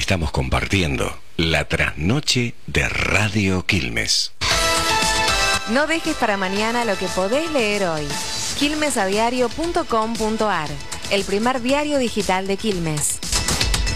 Estamos compartiendo la trasnoche de Radio Quilmes. No dejes para mañana lo que podés leer hoy. quilmesadiario.com.ar, el primer diario digital de Quilmes.